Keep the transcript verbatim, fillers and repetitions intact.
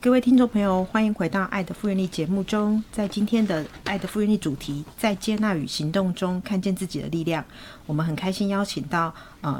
各位听众朋友，欢迎回到爱的复原力节目中。在今天的爱的复原力主题，在接纳与行动中看见自己的力量，我们很开心邀请到呃